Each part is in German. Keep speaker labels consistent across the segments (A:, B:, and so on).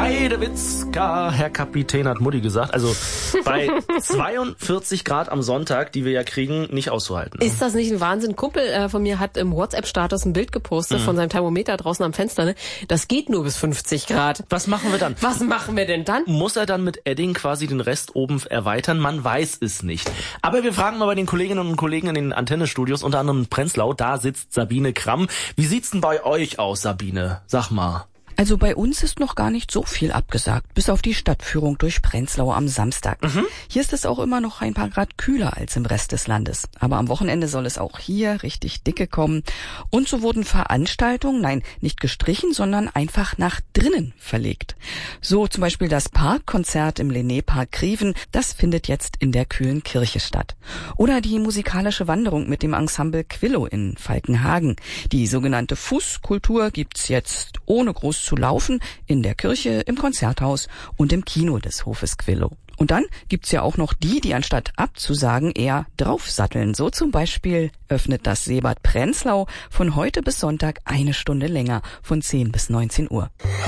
A: Heidewitzka, Herr Kapitän, hat Mutti gesagt. Also bei 42 Grad am Sonntag, die wir ja kriegen, nicht auszuhalten.
B: Ist das nicht ein Wahnsinn? Kumpel von mir hat im WhatsApp-Status ein Bild gepostet von seinem Thermometer draußen am Fenster. Ne? Das geht nur bis 50 Grad.
A: Was machen wir dann?
B: Was machen wir denn dann?
A: Muss er dann mit Edding quasi den Rest oben erweitern? Man weiß es nicht. Aber wir fragen mal bei den Kolleginnen und Kollegen in den Antennestudios, unter anderem in Prenzlau. Da sitzt Sabine Kramm. Wie sieht's denn bei euch aus, Sabine? Sag mal.
C: Also bei uns ist noch gar nicht so viel abgesagt, bis auf die Stadtführung durch Prenzlau am Samstag. Hier ist es auch immer noch ein paar Grad kühler als im Rest des Landes. Aber am Wochenende soll es auch hier richtig dicke kommen. Und so wurden Veranstaltungen, nein, nicht gestrichen, sondern einfach nach drinnen verlegt. So zum Beispiel das Parkkonzert im Lenné-Park Greven, das findet jetzt in der kühlen Kirche statt. Oder die musikalische Wanderung mit dem Ensemble Quillo in Falkenhagen. Die sogenannte Fußkultur gibt's jetzt ohne groß zu laufen in der Kirche, im Konzerthaus und im Kino des Hofes Quillo. Und dann gibt's ja auch noch die anstatt abzusagen eher draufsatteln. So zum Beispiel öffnet das Seebad Prenzlau von heute bis Sonntag 1 Stunde länger, von 10 bis 19 Uhr.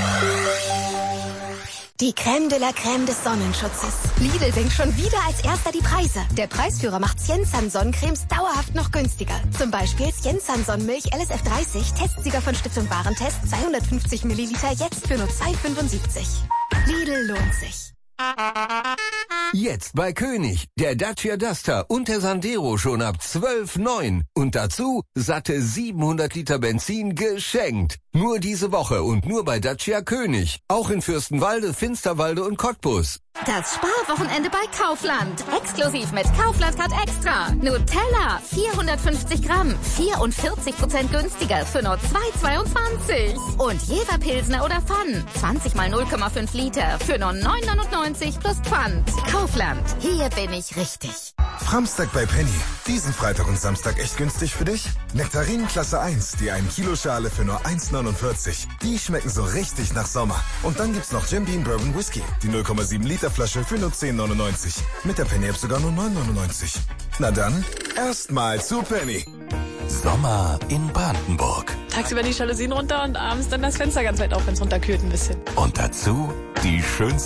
D: Die Crème de la Crème des Sonnenschutzes. Lidl senkt schon wieder als erster die Preise. Der Preisführer macht Siensan Sonnencremes dauerhaft noch günstiger. Zum Beispiel Siensan Sonnenmilch LSF 30, Testsieger von Stiftung Warentest, 250 Milliliter, jetzt für nur 2,75. Lidl lohnt sich.
E: Jetzt bei König, der Dacia Duster und der Sandero schon ab 12,9. Und dazu satte 700 Liter Benzin geschenkt. Nur diese Woche und nur bei Dacia König. Auch in Fürstenwalde, Finsterwalde und Cottbus.
F: Das Sparwochenende bei Kaufland. Exklusiv mit Kaufland Card Extra. Nutella, 450 Gramm, 44% günstiger für nur 2,22. Und Jever Pilsner oder Pfann, 20 mal 0,5 Liter für nur 9,99 plus Pfand. Kaufland, hier bin ich richtig.
G: Framstag bei Penny. Diesen Freitag und Samstag echt günstig für dich? Nektarinen Klasse 1, die 1 Kilo Schale für nur 1,49. Die schmecken so richtig nach Sommer. Und dann gibt's noch Jim Beam Bourbon Whisky, die 0,7 Liter Flasche für nur 10,99. Mit der Penny App sogar nur 9,99. Na dann, erstmal zu Penny.
H: Sommer in Brandenburg.
I: Tagsüber die Jalousien runter und abends dann das Fenster ganz weit auf, wenn es runterkühlt ein bisschen.
H: Und dazu die schönste